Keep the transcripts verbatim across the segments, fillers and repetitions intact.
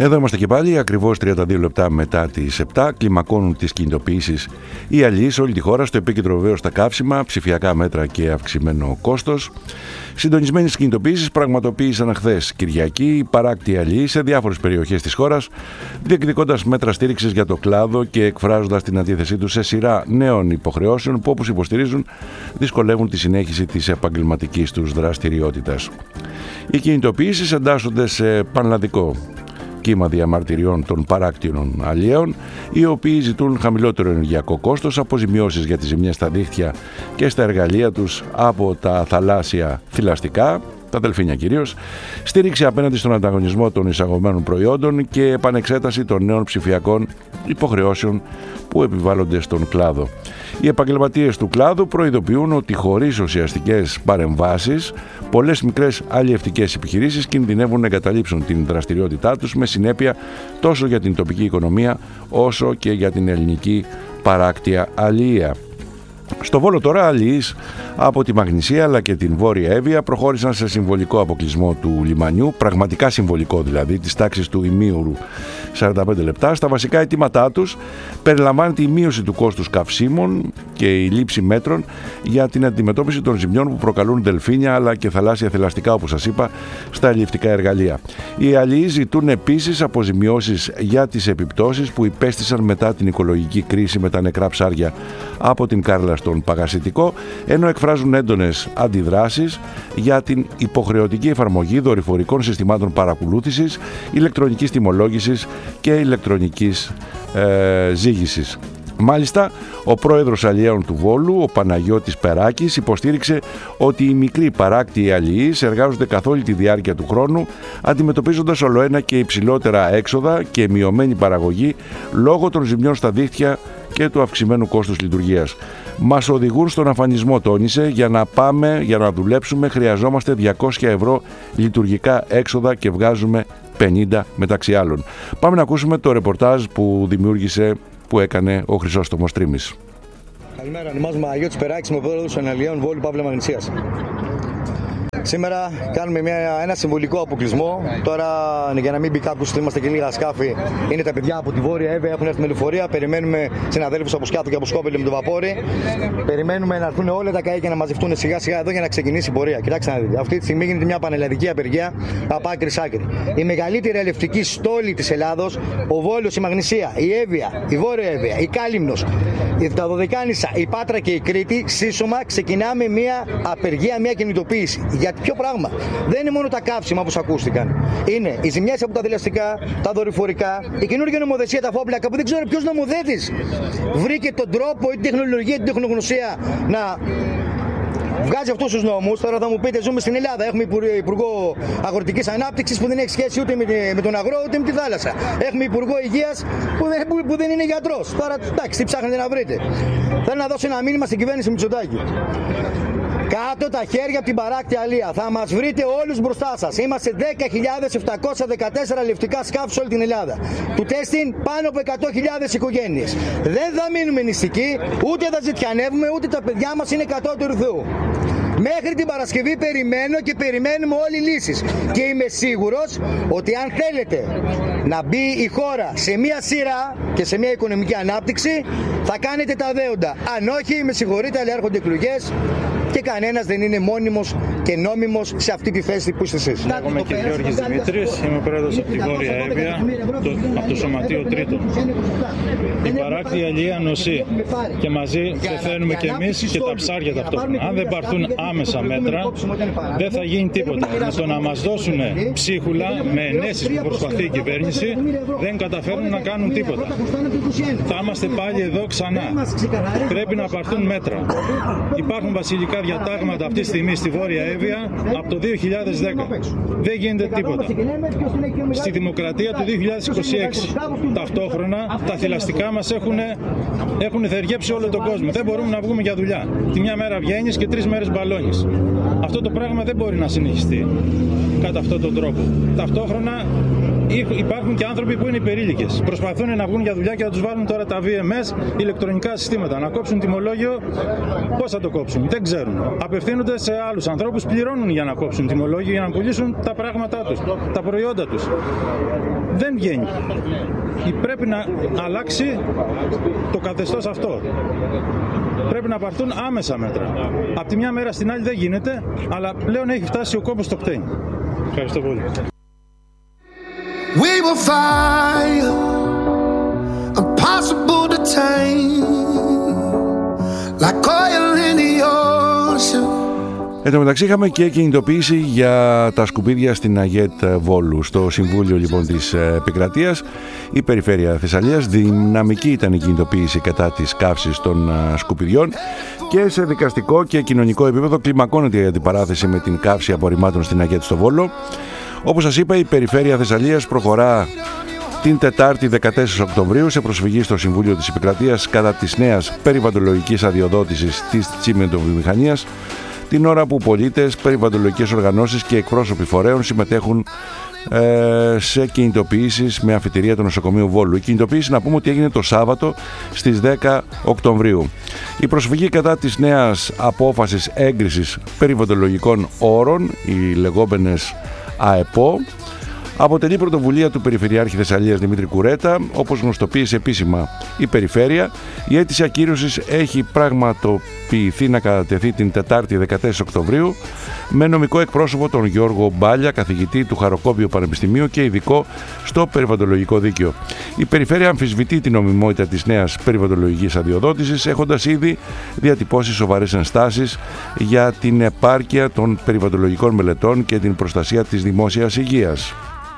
Εδώ είμαστε και πάλι, ακριβώς τριάντα δύο λεπτά μετά τις επτά. Κλιμακώνουν τις κινητοποιήσεις οι αλληλείς σε όλη τη χώρα. Στο επίκεντρο βεβαίως τα καύσιμα, ψηφιακά μέτρα και αυξημένο κόστος. Συντονισμένες κινητοποιήσεις πραγματοποίησαν χθες Κυριακή οι παράκτιοι αλληλείς σε διάφορες περιοχές της χώρας, διεκδικώντας μέτρα στήριξης για το κλάδο και εκφράζοντας την αντίθεσή τους σε σειρά νέων υποχρεώσεων που, όπως υποστηρίζουν, δυσκολεύουν τη συνέχιση της επαγγελματικής τους δραστηριότητας. Οι κινητοποιήσεις εντάσσονται σε πανελλαδικό κύμα διαμαρτυριών των παράκτιων αλλιέων, οι οποίοι ζητούν χαμηλότερο ενεργειακό κόστος, αποζημιώσεις για τις ζημιές στα δίχτυα και στα εργαλεία τους από τα θαλάσσια θηλαστικά, τα δελφίνια κυρίως, στήριξη απέναντι στον ανταγωνισμό των εισαγωμένων προϊόντων και επανεξέταση των νέων ψηφιακών υποχρεώσεων που επιβάλλονται στον κλάδο. Οι επαγγελματίες του κλάδου προειδοποιούν ότι χωρίς ουσιαστικές παρεμβάσεις, πολλές μικρές αλλιευτικές επιχειρήσεις κινδυνεύουν να εγκαταλείψουν την δραστηριότητά τους, με συνέπεια τόσο για την τοπική οικονομία όσο και για την ελληνική παράκτια αλληλεία. Στο Βόλο τώρα, αλληλείς από τη Μαγνησία αλλά και την Βόρεια Εύβοια προχώρησαν σε συμβολικό αποκλεισμό του λιμανιού, πραγματικά συμβολικό δηλαδή, της τάξης του ημίωρου σαράντα πέντε λεπτά. Στα βασικά αιτήματά τους περιλαμβάνεται η μείωση του κόστους καυσίμων και η λήψη μέτρων για την αντιμετώπιση των ζημιών που προκαλούν δελφίνια αλλά και θαλάσσια θηλαστικά, όπως σας είπα, στα αλλιευτικά εργαλεία. Οι αλληλείς ζητούν επίσης αποζημιώσεις για τις επιπτώσεις που υπέστησαν μετά την οικολογική κρίση με τα νεκρά ψάρια από την Κάρλα στον Παγασιτικό, ενώ εκφράζουν έντονες αντιδράσεις για την υποχρεωτική εφαρμογή δορυφορικών συστημάτων παρακολούθησης, ηλεκτρονικής τιμολόγησης και ηλεκτρονικής ε, ζύγησης. Μάλιστα, ο πρόεδρος αλλιέων του Βόλου, ο Παναγιώτης Περάκης, υποστήριξε ότι οι μικροί παράκτιοι αλλιείς εργάζονται καθ' όλη τη διάρκεια του χρόνου, αντιμετωπίζοντας ολοένα και υψηλότερα έξοδα και μειωμένη παραγωγή λόγω των ζημιών στα δίχτυα και του αυξημένου κόστους λειτουργίας. Μας οδηγούν στον αφανισμό, τόνισε, για να πάμε, για να δουλέψουμε χρειαζόμαστε διακόσια ευρώ λειτουργικά έξοδα και βγάζουμε πενήντα μεταξύ άλλων. Πάμε να ακούσουμε το ρεπορτάζ που δημιούργησε, που έκανε ο Χρυσόστομος Τρίμης. Καλημέρα, ονομάζομαι Παναγιώτης Περάκης, είμαι πρόεδρος των αλλιέων Βόλου Παύλα Μαγνησίας. Σήμερα κάνουμε μια, ένα συμβολικό αποκλεισμό. Τώρα, για να μην μπει κάποιος ότι είμαστε και λίγα σκάφη, είναι τα παιδιά από τη Βόρεια Εύβοια, έχουν έρθει με λεωφορεία. Περιμένουμε συναδέλφους από Σκιάθο και από Σκόπελο με το βαπόρι. Περιμένουμε να έρθουν όλα τα καΐκια να μαζευτούν σιγά σιγά εδώ για να ξεκινήσει η πορεία. Κοιτάξτε να δείτε. Αυτή τη στιγμή γίνεται μια πανελλαδική απεργία από άκρη σ' άκρη. Η μεγαλύτερη αλλιευτική στόλη της Ελλάδος, ο Βόλος, η Μαγνησία, η Εύβοια, η Βόρεια Εύβοια, η Κάλυμνος, τα Δωδεκάνησα, η Πάτρα και η Κρήτη, σύσσωμα ξεκινάμε μια απεργία, μια κινητοποίηση. Για ποιο πράγμα? Δεν είναι μόνο τα καύσιμα όπως ακούστηκαν. Είναι οι ζημιές από τα θηλαστικά, τα δορυφορικά, η καινούργια νομοθεσία, τα φόπλακα, που δεν ξέρω ποιος νομοθέτης βρήκε τον τρόπο, την τεχνολογία, την τεχνογνωσία να βγάζει αυτούς τους νόμους. Τώρα θα μου πείτε, ζούμε στην Ελλάδα. Έχουμε Υπουργό Αγροτικής Ανάπτυξης που δεν έχει σχέση ούτε με τον αγρό ούτε με τη θάλασσα. Έχουμε Υπουργό Υγείας που δεν, που, που δεν είναι γιατρός. Τώρα, εντάξει, τι ψάχνετε να βρείτε? Θέλω να δώσω ένα μήνυμα στην κυβέρνηση Μητσοτάκη. Κάτω τα χέρια από την παράκτη αλία. Θα μας βρείτε όλους μπροστά σας. Είμαστε δέκα χιλιάδες επτακόσια δεκατέσσερα αλλιευτικά σκάφη σε όλη την Ελλάδα. Του τέστην πάνω από εκατό χιλιάδες οικογένειες. Δεν θα μείνουμε νηστικοί, ούτε θα ζητιανεύουμε, ούτε τα παιδιά μας είναι κατώτερου Θεού. Μέχρι την Παρασκευή περιμένω και περιμένουμε όλοι λύσεις. Και είμαι σίγουρος ότι αν θέλετε να μπει η χώρα σε μια σειρά και σε μια οικονομική ανάπτυξη, θα κάνετε τα δέοντα. Αν όχι, με συγχωρείτε, αλλά έρχονται εκλογές και κανένας δεν είναι μόνιμος και νόμιμος σε αυτή τη θέση που είστε εσείς. Εγώ είμαι και Γιώργης Δημήτρης, είμαι πρόεδρος από τη Βόρεια Εύβοια, το, από το Σωματείο Τρίτων. Η παράκτη αλληλεία νοσεί και μαζί πεθαίνουμε κι εμείς και τα ψάρια ταυτόχρονα. Αν δεν πάρθουν άμεσα μέτρα, δεν θα γίνει τίποτα. Με το να μας δώσουν ψίχουλα με ενέσεις που προσπαθεί η κυβέρνηση, δεν καταφέρνουν να κάνουν τίποτα. Θα είμαστε πάλι εδώ ξανά. Πρέπει να πάρθουν μέτρα. Υπάρχουν βασιλικά διατάγματα αυτή τη στιγμή στη Βόρεια Εύβοια από το δύο χιλιάδες δέκα. Δεν γίνεται τίποτα. Στη δημοκρατία του δύο χιλιάδες είκοσι έξι. Ταυτόχρονα τα θηλαστικά μας έχουν, έχουν θεργέψει όλο τον κόσμο. Δεν μπορούμε να βγούμε για δουλειά. Τη μια μέρα βγαίνεις και τρεις μέρες μπαλώνεις. Αυτό το πράγμα δεν μπορεί να συνεχιστεί κατά αυτόν τον τρόπο. Ταυτόχρονα υπάρχουν και άνθρωποι που είναι υπερήλικες. Προσπαθούν να βγουν για δουλειά και να τους βάλουν τώρα τα βι εμ ες, ηλεκτρονικά συστήματα. Να κόψουν τιμολόγιο, πώς θα το κόψουν, δεν ξέρουν. Απευθύνονται σε άλλους ανθρώπους, πληρώνουν για να κόψουν τιμολόγιο, για να πουλήσουν τα πράγματά τους, τα προϊόντα τους. Δεν βγαίνει. Πρέπει να αλλάξει το καθεστώς αυτό. Πρέπει να πάρθουν άμεσα μέτρα. Από τη μια μέρα στην άλλη δεν γίνεται, αλλά πλέον έχει φτάσει ο κόμπος στο χτένι. Ευχαριστώ πολύ. We will fire, impossible to tame, like oil in the ocean. Εν τω μεταξύ είχαμε και κινητοποίηση για τα σκουπίδια στην ΑΓΕΤ Βόλου. Στο Συμβούλιο λοιπόν της Επικρατείας, η Περιφέρεια Θεσσαλίας, δυναμική ήταν η κινητοποίηση κατά της καύσης των σκουπιδιών και σε δικαστικό και κοινωνικό επίπεδο κλιμακώνεται η αντιπαράθεση με την καύση απορριμμάτων στην ΑΓΕΤ στο Βόλο. Όπως σας είπα, η Περιφέρεια Θεσσαλίας προχωρά την Τετάρτη δεκατέσσερις Οκτωβρίου σε προσφυγή στο Συμβούλιο της Επικρατείας κατά της νέας περιβαλλοντολογικής αδειοδότησης της τσιμεντοβιομηχανίας, την ώρα που πολίτες, περιβαλλοντολογικές οργανώσεις και εκπρόσωποι φορέων συμμετέχουν ε, σε κινητοποιήσεις με αφιτηρία του νοσοκομείου Βόλου. Η κινητοποίηση, να πούμε ότι έγινε το Σάββατο στις δέκα Οκτωβρίου. Η προσφυγή κατά της νέας απόφασης έγκρισης περιβαλλοντολογικών όρων, οι λεγόμενες ΑΕΠΟ, αποτελεί πρωτοβουλία του Περιφερειάρχη Θεσσαλίας Δημήτρη Κουρέτα, όπως γνωστοποίησε επίσημα η Περιφέρεια. Η αίτηση ακύρωσης έχει πραγματοποιηθεί να κατατεθεί την Τετάρτη δεκατέσσερις Οκτωβρίου με νομικό εκπρόσωπο τον Γιώργο Μπάλια, καθηγητή του Χαροκόβιου Πανεπιστημίου και ειδικό στο περιβαλλοντολογικό δίκαιο. Η Περιφέρεια αμφισβητεί την νομιμότητα της νέας περιβαλλοντολογικής αδειοδότησης, έχοντας ήδη διατυπώσει σοβαρές ενστάσεις για την επάρκεια των περιβαλλοντολογικών μελετών και την προστασία της δημόσιας υγείας.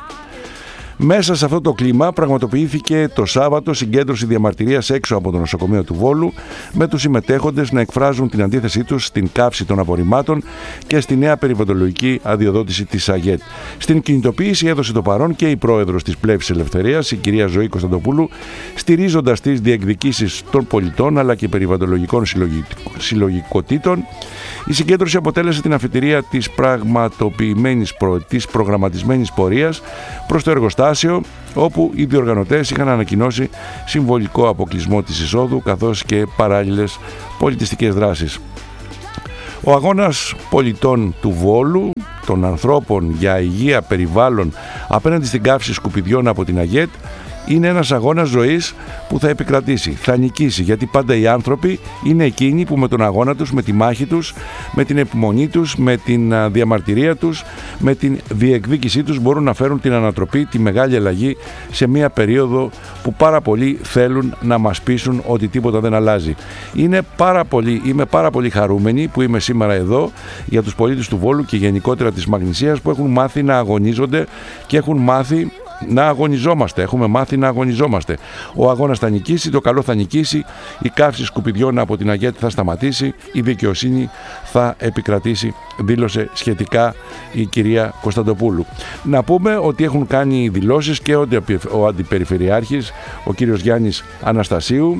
Μέσα σε αυτό το κλίμα πραγματοποιήθηκε το Σάββατο συγκέντρωση διαμαρτυρίας έξω από το νοσοκομείο του Βόλου, με τους συμμετέχοντες να εκφράζουν την αντίθεσή τους στην καύση των απορριμμάτων και στη νέα περιβαλλοντολογική αδειοδότηση της ΑΓΕΤ. Στην κινητοποίηση έδωσε το παρόν και η πρόεδρος της Πλεύσης Ελευθερίας, η κυρία Ζωή Κωνσταντοπούλου, στηρίζοντας τις διεκδικήσεις των πολιτών αλλά και περιβαλλοντολογικών συλλογικοτήτων. Η συγκέντρωση αποτέλεσε την αφιτηρία της πραγματοποιημένης προ... της προγραμματισμένης πορείας προς το εργοστάσιο, όπου οι διοργανωτές είχαν ανακοινώσει συμβολικό αποκλεισμό της εισόδου καθώς και παράλληλες πολιτιστικές δράσεις. Ο αγώνας πολιτών του Βόλου, των ανθρώπων για υγεία, περιβάλλον απέναντι στην καύση σκουπιδιών από την ΑΓΕΤ, είναι ένας αγώνας ζωής που θα επικρατήσει, θα νικήσει, γιατί πάντα οι άνθρωποι είναι εκείνοι που με τον αγώνα τους, με τη μάχη τους, με την επιμονή τους, με την διαμαρτυρία τους, με την διεκδίκησή τους μπορούν να φέρουν την ανατροπή, τη μεγάλη αλλαγή σε μια περίοδο που πάρα πολλοί θέλουν να μας πείσουν ότι τίποτα δεν αλλάζει. Είναι πάρα πολύ, είμαι πάρα πολύ χαρούμενη που είμαι σήμερα εδώ για τους πολίτες του Βόλου και γενικότερα της Μαγνησίας, που έχουν μάθει να αγωνίζονται και έχουν μάθει να αγωνιζόμαστε. Έχουμε μάθει να αγωνιζόμαστε. Ο αγώνας θα νικήσει, το καλό θα νικήσει, η καύση σκουπιδιών από την ΑΓΕΤ θα σταματήσει, η δικαιοσύνη θα επικρατήσει, δήλωσε σχετικά η κυρία Κωνσταντοπούλου. Να πούμε ότι έχουν κάνει δηλώσεις και ο Αντιπεριφερειάρχης, ο κύριος Γιάννης Αναστασίου,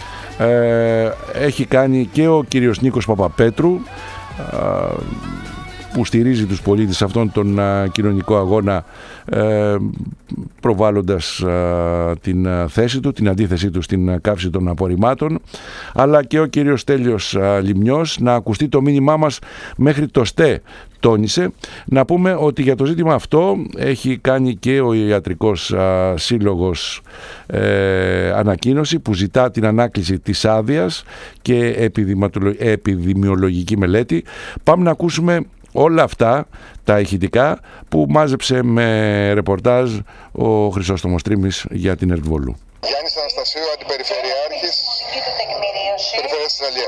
ε, έχει κάνει και ο κύριος Νίκος Παπαπέτρου, ε, που στηρίζει τους πολίτες σε αυτόν τον α, κοινωνικό αγώνα, ε, προβάλλοντας α, την α, θέση του, την αντίθεσή του στην α, καύση των απορριμμάτων, αλλά και ο κύριος Στέλιος α, Λιμνιός, να ακουστεί το μήνυμά μας μέχρι το ΣΤΕ, τόνισε. Να πούμε ότι για το ζήτημα αυτό έχει κάνει και ο Ιατρικός α, Σύλλογος ε, ανακοίνωση που ζητά την ανάκληση της άδειας και επιδημιολογική μελέτη. Πάμε να ακούσουμε όλα αυτά τα ηχητικά που μάζεψε με ρεπορτάζ ο Χρυσόστομος Τρίμης για την ΕΡΤ Βόλου. Γιάννης Αναστασίου, Αντιπεριφερειάρχης Περιφέρειας Θεσσαλίας.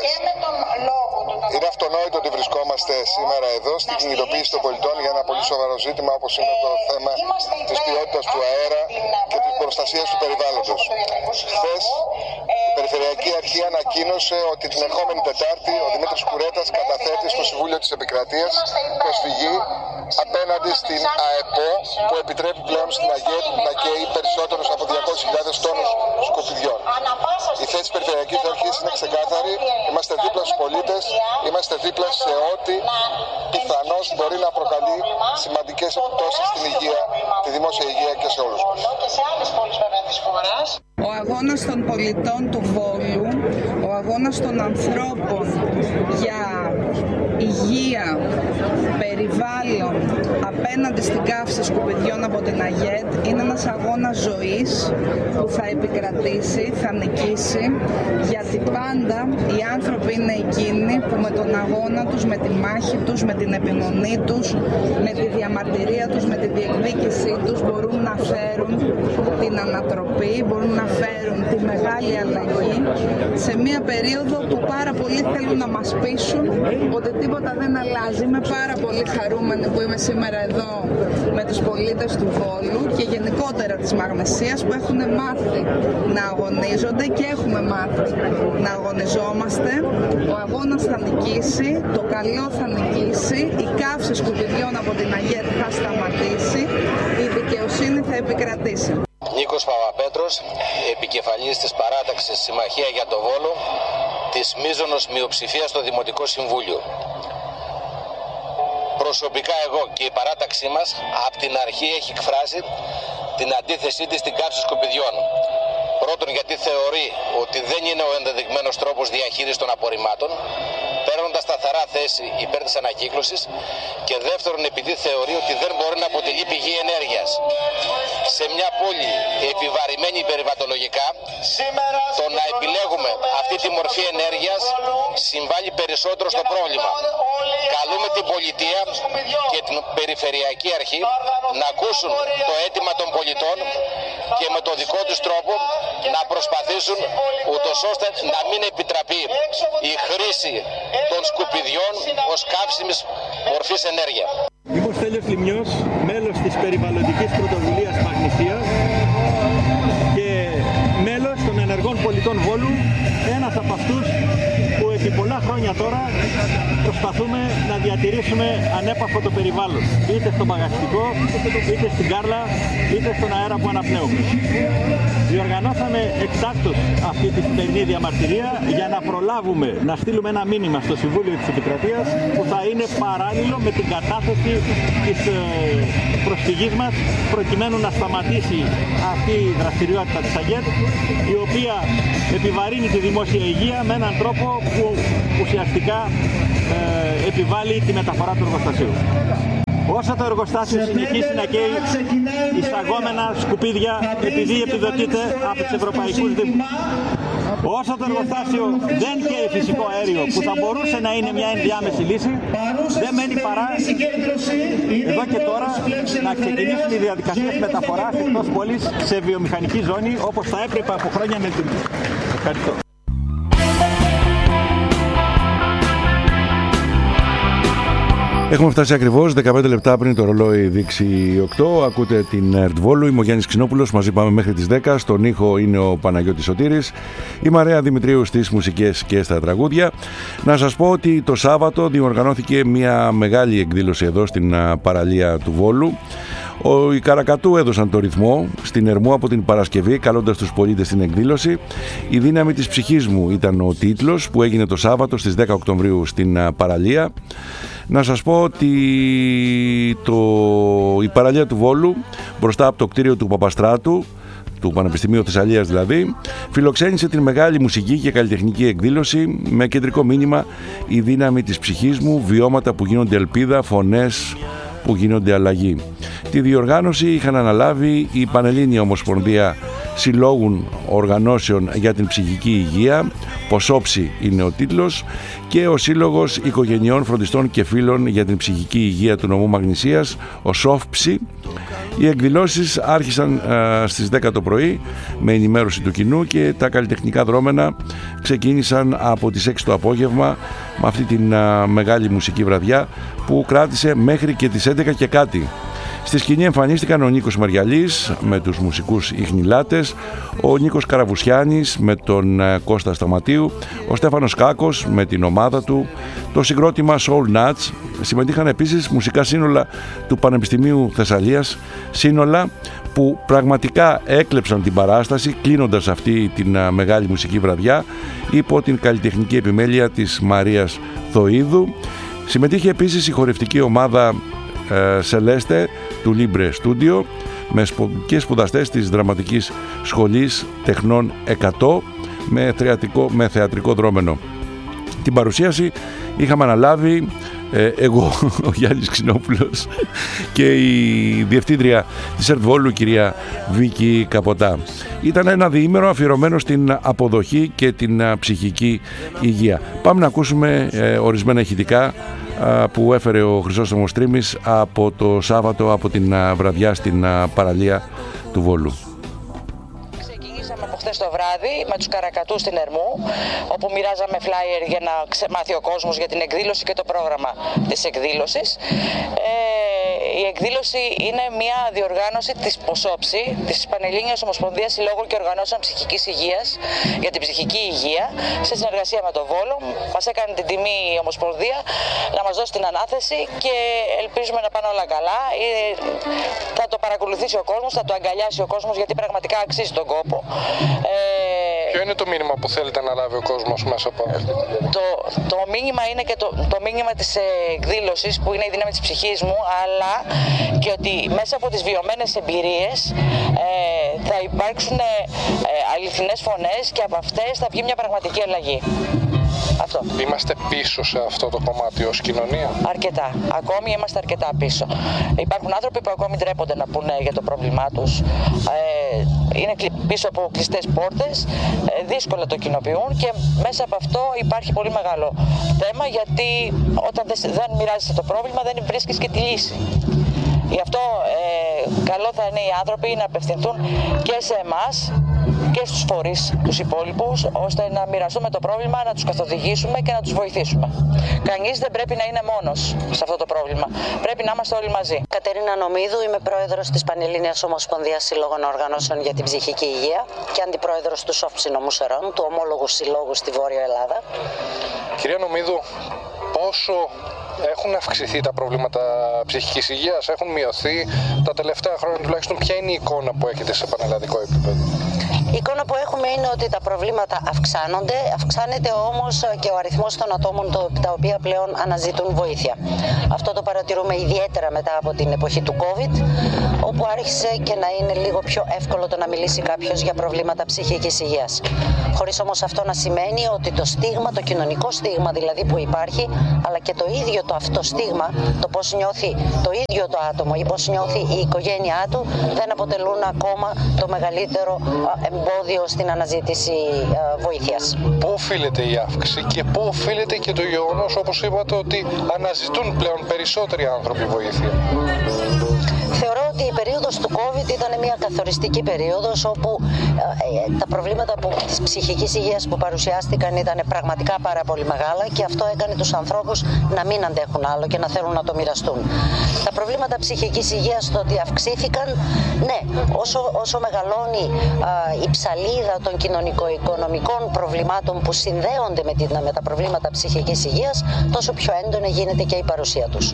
Είναι αυτονόητο ότι βρισκόμαστε σήμερα εδώ στην κινητοποίηση των πολιτών για ένα πολύ σοβαρό ζήτημα, όπως είναι το θέμα της ποιότητας του αέρα και της προστασίας του περιβάλλοντος. Χθες η Περιφερειακή Αρχή ανακοίνωσε ότι την ερχόμενη Τετάρτη ο Δημήτρης Κουρέτας καταθέτει στο Συμβούλιο της Επικρατείας προσφυγή απέναντι στην ΑΕΠΟ, που επιτρέπει πλέον στην ΑΓΕΤ να καίει περισσότερους από διακόσιες χιλιάδες τόνους σκουπιδιών. Η θέση της Περιφερειακής Αρχής είναι ξεκάθαρη. Είμαστε δίπλα στους πολίτες, είμαστε δίπλα σε ό,τι πιθανό προφανώς μπορεί να προκαλεί σημαντικές επιπτώσεις στην υγεία, τη δημόσια υγεία και σε όλους μας. Ο αγώνας των πολιτών του Βόλου, ο αγώνας των ανθρώπων για υγεία, περιβάλλον απέναντι στην καύση σκουπιδιών από την ΑΓΕΤ είναι ένας αγώνας ζωής που θα επικρατήσει, θα νικήσει, γιατί πάντα οι άνθρωποι είναι εκείνοι που με τον αγώνα τους, με τη μάχη τους, με την επιμονή τους, με τη διαμαρτυρία τους, με τη διεκδίκησή τους μπορούν να φέρουν την ανατροπή, μπορούν να φέρουν τη μεγάλη αλλαγή σε μια περίοδο που πάρα πολλοί θέλουν να μας πείσουν ότι τίποτα δεν αλλάζει. Είμαι πάρα πολύ χαρούμενη που είμαι σήμερα εδώ με τους πολίτες του Βόλου και γενικότερα της Μαγνησίας που έχουν μάθει να αγωνίζονται και έχουμε μάθει να αγωνιζόμαστε. Ο αγώνας θα νικήσει, το καλό θα νικήσει, η καύση σκουπιδιών από την ΑΓΕΤ θα σταματήσει, η δικαιοσύνη θα επικρατήσει. Νίκος Παπαπέτρος, επικεφαλής της παράταξης Συμμαχία για το Βόλο, της μείζωνος μειοψηφίας στο Δημοτικό Συμβούλιο. Προσωπικά εγώ και η παράταξή μας από την αρχή έχει εκφράσει την αντίθεσή της στην καύση σκουπιδιών. Πρώτον, γιατί θεωρεί ότι δεν είναι ο ενδεδειγμένος τρόπος διαχείρισης των απορριμμάτων, παίρνοντας σταθερά θέση υπέρ της ανακύκλωσης, και δεύτερον, επειδή θεωρεί ότι δεν μπορεί να αποτελεί πηγή ενέργειας. Σε μια πόλη επιβαρημένη περιβαλλοντολογικά, το να επιλέγουμε αυτή τη μορφή ενέργειας συμβάλλει περισσότερο στο πρόβλημα. Καλούμε την πολιτεία και την Περιφερειακή Αρχή να ακούσουν το αίτημα των πολιτών και με το δικό τους τρόπο να προσπαθήσουν ούτως ώστε να μην επιτραπεί η χρήση των σκουπιδιών ως καύσιμης μορφής ενέργεια. Είμαι ο Στέλιος Λιμιός, μέλος της Περιβαλλοντικής Πρωτοβουλίας Μαγνησίας και μέλος των ενεργών πολιτών Βόλου, ένας από αυτούς που επί πολλά χρόνια τώρα προσπαθούμε να διατηρήσουμε ανέπαφο το περιβάλλον, είτε στο μαγαζιστικό, είτε στην Κάρλα, είτε στον αέρα που αναπνέουμε. Διοργανώσαμε εκτάκτως αυτή τη σημερινή διαμαρτυρία για να προλάβουμε να στείλουμε ένα μήνυμα στο Συμβούλιο της Επικρατείας που θα είναι παράλληλο με την κατάθεση της προσφυγής μας, προκειμένου να σταματήσει αυτή η δραστηριότητα της ΑΓΕΤ, η οποία επιβαρύνει τη δημόσια υγεία με έναν τρόπο που ουσιαστικά ε, επιβάλλει τη μεταφορά του εργοστασίου. Όσο το εργοστάσιο συνεχίσει να καίει εισαγόμενα σκουπίδια επειδή επιδοτείται από τους ευρωπαϊκούς δήμους, όσο το εργοστάσιο δεν καίει φυσικό αέριο που θα μπορούσε να είναι μια ενδιάμεση λύση, δεν μένει παρά εδώ και τώρα να ξεκινήσουν οι διαδικασίες μεταφοράς εκτός πόλης σε βιομηχανική ζώνη, όπως θα έπρεπε από χρόνια να λειτουργεί. Ευχαριστώ. Έχουμε φτάσει ακριβώς δεκαπέντε λεπτά πριν το ρολόι δείξει οκτώ. Ακούτε την ΕΡΤ Βόλου. Είμαι ο Γιάννης Ξινόπουλος. Μαζί πάμε μέχρι τις δέκα. Στον ήχο είναι ο Παναγιώτης Σωτήρης. Η Μαρέα Δημητρίου στις μουσικές και στα τραγούδια. Να σας πω ότι το Σάββατο διοργανώθηκε μια μεγάλη εκδήλωση εδώ στην παραλία του Βόλου. Οι Καρακατού έδωσαν το ρυθμό στην Ερμού από την Παρασκευή, καλώντας τους πολίτες στην εκδήλωση. «Η δύναμη της ψυχής μου» ήταν ο τίτλος, που έγινε το Σάββατο στις δέκα Οκτωβρίου στην παραλία. Να σας πω ότι το, η παραλία του Βόλου, μπροστά από το κτίριο του Παπαστράτου, του Πανεπιστημίου Θεσσαλίας δηλαδή, φιλοξένησε την μεγάλη μουσική και καλλιτεχνική εκδήλωση με κεντρικό μήνυμα «Η δύναμη της ψυχής μου, βιώματα που γίνονται ελπίδα, φωνές που γίνονται αλλαγή». Τη διοργάνωση είχαν αναλάβει η Πανελλήνια Ομοσπονδία Συλλόγων Οργανώσεων για την Ψυχική Υγεία, Ποσόψη είναι ο τίτλος, και ο Σύλλογος Οικογενειών Φροντιστών και Φίλων για την Ψυχική Υγεία του Νομού Μαγνησίας, ο ΣΟΦΠΣΙ. Οι εκδηλώσεις άρχισαν α, στις δέκα το πρωί με ενημέρωση του κοινού και τα καλλιτεχνικά δρόμενα ξεκίνησαν από τις έξι το απόγευμα με αυτή την α, μεγάλη μουσική βραδιά που κράτησε μέχρι και τις έντεκα και κάτι. Στη σκηνή εμφανίστηκαν ο Νίκος Μαριαλής με τους μουσικούς Ιχνηλάτες, ο Νίκος Καραβουσιάνης με τον Κώστα Σταματίου, ο Στέφανος Κάκος με την ομάδα του, το συγκρότημα Soul Nuts. Συμμετείχαν επίσης μουσικά σύνολα του Πανεπιστημίου Θεσσαλίας, σύνολα που πραγματικά έκλεψαν την παράσταση, κλείνοντας αυτή την μεγάλη μουσική βραδιά υπό την καλλιτεχνική επιμέλεια της Μαρίας Θοΐδου. Συμμετείχε επίσης η χορευτική ομάδα ε, Celeste του Libre Studio με και σπουδαστές της Δραματικής Σχολής Τεχνών εκατό με θεατρικό, με θεατρικό δρόμενο. Την παρουσίαση είχαμε αναλάβει ε, εγώ, ο Γιάννης Ξινόπουλος και η διευθύντρια της ΕΡΤ Βόλου, κυρία Βίκη Καποτά. Ήταν ένα διήμερο αφιερωμένο στην αποδοχή και την ψυχική υγεία. Πάμε να ακούσουμε ε, ορισμένα ηχητικά που έφερε ο Χρυσόστομος Τρίμης από το Σάββατο, από την βραδιά στην παραλία του Βόλου. Από χθες το βράδυ με τους Καρακατούς στην Ερμού, όπου μοιράζαμε φλάιερ για να μάθει ο κόσμος για την εκδήλωση και το πρόγραμμα της εκδήλωσης. Ε, η εκδήλωση είναι μια διοργάνωση της ΠΟΣΟΠΣΗ, της Πανελλήνιας Ομοσπονδίας Συλλόγων και Οργανώσεων Ψυχικής Υγείας, για την ψυχική υγεία, σε συνεργασία με το Βόλο. Μας έκανε την τιμή η Ομοσπονδία να μας δώσει την ανάθεση και ελπίζουμε να πάνε όλα καλά. Ε, θα το παρακολουθήσει ο κόσμος, θα το αγκαλιάσει ο κόσμος, γιατί πραγματικά αξίζει τον κόπο. Ε, Ποιο είναι το μήνυμα που θέλετε να λάβει ο κόσμος μέσα από αυτό? Το, το μήνυμα είναι και το, το μήνυμα της εκδήλωσης, που είναι η δύναμη της ψυχής μου, αλλά και ότι μέσα από τις βιωμένες εμπειρίες ε, θα υπάρξουν ε, αληθινές φωνές και από αυτές θα βγει μια πραγματική αλλαγή. Αυτό. Είμαστε πίσω σε αυτό το κομμάτι ως κοινωνία? Αρκετά. Ακόμη είμαστε αρκετά πίσω. Υπάρχουν άνθρωποι που ακόμη ντρέπονται να πούνε για το πρόβλημά τους. Ε, είναι πίσω από κλειστές πόρτες, ε, δύσκολα το κοινοποιούν και μέσα από αυτό υπάρχει πολύ μεγάλο θέμα, γιατί όταν δεν μοιράζεσαι το πρόβλημα δεν βρίσκεις και τη λύση. Γι' αυτό ε, καλό θα είναι οι άνθρωποι να απευθυνθούν και σε εμάς και στους φορείς τους υπόλοιπους, ώστε να μοιραστούμε το πρόβλημα, να τους καθοδηγήσουμε και να τους βοηθήσουμε. Κανείς δεν πρέπει να είναι μόνος σε αυτό το πρόβλημα. Πρέπει να είμαστε όλοι μαζί. Κατερίνα Νομίδου, είμαι πρόεδρος της Πανελλήνιας Ομοσπονδίας Συλλόγων Οργανώσεων για την Ψυχική Υγεία και αντιπρόεδρος του ΣΟΦ-Ψινό Μουσερών, του ομόλογου συλλόγου στη Βόρεια Ελλάδα. Κυρία Νομίδου, πόσο έχουν αυξηθεί τα προβλήματα ψυχικής υγείας, έχουν μειωθεί τα τελευταία χρόνια τουλάχιστον? Ποια είναι η εικόνα που έχετε σε πανελλαδικό επίπεδο? Η εικόνα που έχουμε είναι ότι τα προβλήματα αυξάνονται, αυξάνεται όμως και ο αριθμός των ατόμων τα οποία πλέον αναζητούν βοήθεια. Αυτό το παρατηρούμε ιδιαίτερα μετά από την εποχή του COVID, όπου άρχισε και να είναι λίγο πιο εύκολο το να μιλήσει κάποιος για προβλήματα ψυχικής υγείας. Χωρίς όμως αυτό να σημαίνει ότι το στίγμα, το κοινωνικό στίγμα δηλαδή που υπάρχει, αλλά και το ίδιο το αυτοστίγμα, το πώς νιώθει το ίδιο το άτομο ή πώς νιώθει η οικογένειά του, δεν αποτελούν ακόμα το μεγαλύτερο εμπόδιο στην αναζήτηση βοήθειας. Πού οφείλεται η αύξηση και πού οφείλεται και το γεγονός, όπως είπατε, ότι αναζητούν πλέον περισσότεροι άνθρωποι βοήθεια? Θεωρώ ότι η περίοδος του COVID ήταν μια καθοριστική περίοδος, όπου ε, τα προβλήματα που, της ψυχικής υγείας που παρουσιάστηκαν ήταν πραγματικά πάρα πολύ μεγάλα και αυτό έκανε τους ανθρώπους να μην αντέχουν άλλο και να θέλουν να το μοιραστούν. Τα προβλήματα ψυχικής υγείας, το ότι αυξήθηκαν, ναι, όσο, όσο μεγαλώνει α, η ψαλίδα των κοινωνικο-οικονομικών προβλημάτων που συνδέονται με, την, με τα προβλήματα ψυχικής υγείας, τόσο πιο έντονη γίνεται και η παρουσία τους.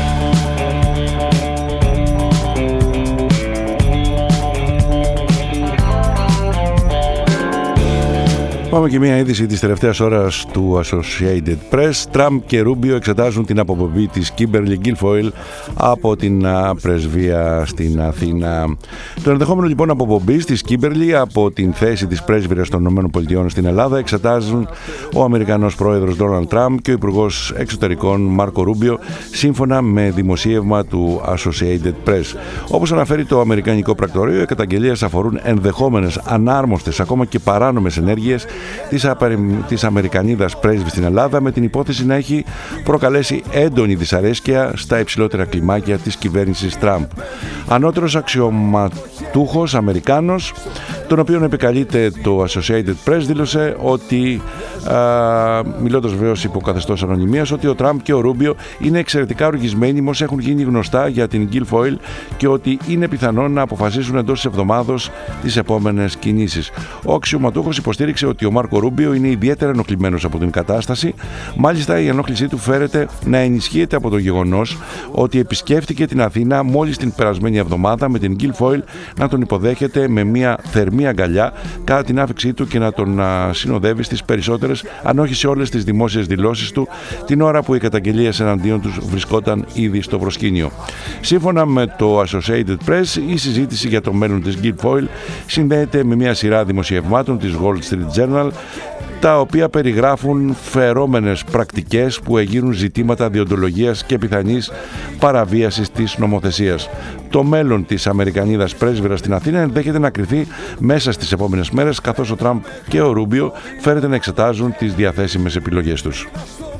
Πάμε και μια είδηση της τελευταίας ώρας του Associated Press. Τραμπ και Ρούμπιο εξετάζουν την αποπομπή της Κίμπερλι Γκίλφοιλ από την πρεσβεία στην Αθήνα. Το ενδεχόμενο λοιπόν αποπομπής της Κίμπερλι από την θέση της πρέσβυρας των ΗΠΑ στην Ελλάδα εξετάζουν ο Αμερικανός πρόεδρος Ντόναλντ Τραμπ και ο Υπουργός Εξωτερικών Μάρκο Ρούμπιο, σύμφωνα με δημοσίευμα του Associated Press. Όπως αναφέρει το Αμερικανικό Πρακτορείο, οι καταγγελίες αφορούν ενδεχόμενες ανάρμοστες, ακόμα και παράνομες ενέργειες της, απερι... της Αμερικανίδας πρέσβης στην Ελλάδα, με την υπόθεση να έχει προκαλέσει έντονη δυσαρέσκεια στα υψηλότερα κλιμάκια της κυβέρνησης Τραμπ. Ανώτερος αξιωματούχος Αμερικάνος, τον οποίον επικαλείται το Associated Press, δήλωσε ότι, α, μιλώντας βεβαίως υπό καθεστώς ανωνυμίας, ότι ο Τραμπ και ο Ρούμπιο είναι εξαιρετικά οργισμένοι μόλις έχουν γίνει γνωστά για την Γκίλφοιλ και ότι είναι πιθανόν να αποφασίσουν εντός της εβδομάδος τις επόμενες κινήσεις. Ο αξιωματούχος υποστήριξε ότι ο Μάρκο Ρούμπιο είναι ιδιαίτερα ενοχλημένος από την κατάσταση. Μάλιστα, η ενόχλησή του φέρεται να ενισχύεται από το γεγονός ότι επισκέφτηκε την Αθήνα μόλις την περασμένη εβδομάδα, με την Γκίλφοιλ να τον υποδέχεται με μια θερμή αγκαλιά κατά την άφηξή του και να τον συνοδεύει στις περισσότερες, αν όχι σε όλες τις δημόσιες δηλώσεις του, την ώρα που οι καταγγελίες εναντίον τους βρισκόταν ήδη στο προσκήνιο. Σύμφωνα με το Associated Press, η συζήτηση για το μέλλον της Guilfoyle συνδέεται με μια σειρά δημοσιευμάτων της Wall Street Journal, τα οποία περιγράφουν φερόμενες πρακτικές που εγείρουν ζητήματα διοντολογίας και πιθανής παραβίασης της νομοθεσίας. Το μέλλον της Αμερικανίδας πρέσβυρας στην Αθήνα ενδέχεται να κριθεί μέσα στις επόμενες μέρες, καθώς ο Τραμπ και ο Ρούμπιο φέρεται να εξετάζουν τις διαθέσιμες επιλογές τους.